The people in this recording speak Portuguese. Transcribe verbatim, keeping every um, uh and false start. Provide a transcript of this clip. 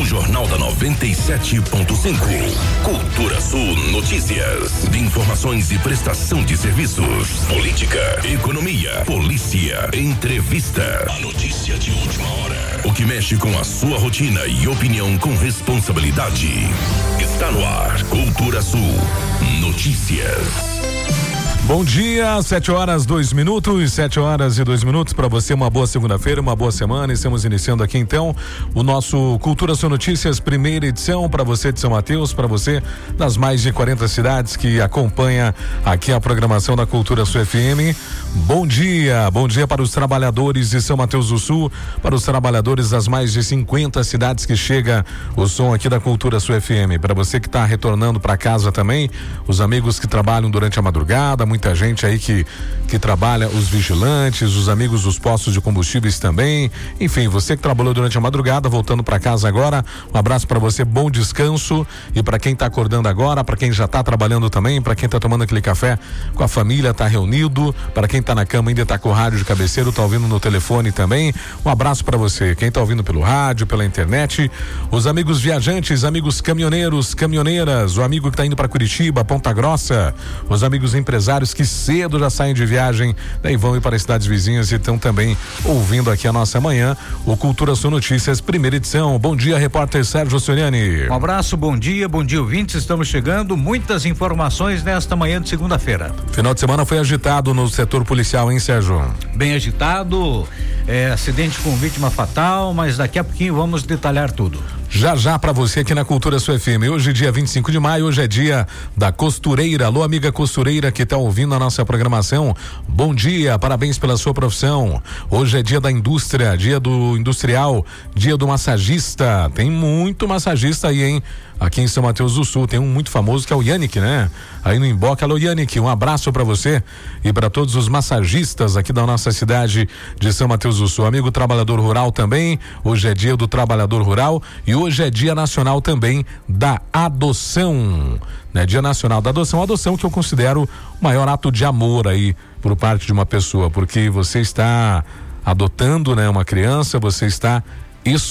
Jornal da noventa e sete ponto cinco. Cultura Sul Notícias. De informações e prestação de serviços. Política, economia, polícia, entrevista. A notícia de última hora. O que mexe com a sua rotina e opinião com responsabilidade. Está no ar. Cultura Sul Notícias. Bom dia, sete horas, dois minutos, sete horas e dois minutos para você, uma boa segunda-feira, uma boa semana. Estamos iniciando aqui então o nosso Cultura Sul Notícias, primeira edição, para você de São Mateus, para você das mais de quarenta cidades que acompanha aqui a programação da Cultura Sul F M. Bom dia, bom dia para os trabalhadores de São Mateus do Sul, para os trabalhadores das mais de cinquenta cidades que chega o som aqui da Cultura Sul F M. Para você que está retornando para casa também, os amigos que trabalham durante a madrugada, muito Muita gente aí que, que trabalha, os vigilantes, os amigos dos postos de combustíveis também. Enfim, você que trabalhou durante a madrugada, voltando para casa agora, um abraço para você, bom descanso. E para quem tá acordando agora, para quem já tá trabalhando também, para quem tá tomando aquele café com a família, tá reunido, para quem tá na cama ainda tá com o rádio de cabeceiro, tá ouvindo no telefone também, um abraço para você. Quem tá ouvindo pelo rádio, pela internet, os amigos viajantes, amigos caminhoneiros, caminhoneiras, o amigo que tá indo para Curitiba, Ponta Grossa, os amigos empresários que cedo já saem de viagem, daí vão ir para as cidades vizinhas e estão também ouvindo aqui a nossa manhã, o Cultura Sul Notícias, primeira edição. Bom dia, repórter Sérgio Soriani. Um abraço, bom dia, bom dia, ouvintes. Estamos chegando, muitas informações nesta manhã de segunda-feira. Final de semana foi agitado no setor policial, hein, Sérgio? Bem agitado, é, acidente com vítima fatal, mas daqui a pouquinho vamos detalhar tudo. Já já para você aqui na Cultura Sul F M. Hoje, dia vinte e cinco de maio, hoje é dia da costureira. Alô, amiga costureira que está ouvindo a nossa programação. Bom dia, parabéns pela sua profissão. Hoje é dia da indústria, dia do industrial, dia do massagista. Tem muito massagista aí, hein? Aqui em São Mateus do Sul tem um muito famoso que é o Yannick, né? Aí no Emboque. Alô, Yannick, um abraço para você e para todos os massagistas aqui da nossa cidade de São Mateus do Sul. Amigo trabalhador rural também, hoje é dia do trabalhador rural e hoje é dia nacional também da adoção, né? Dia nacional da adoção, adoção que eu considero o maior ato de amor aí por parte de uma pessoa, porque você está adotando, né, uma criança, você está isso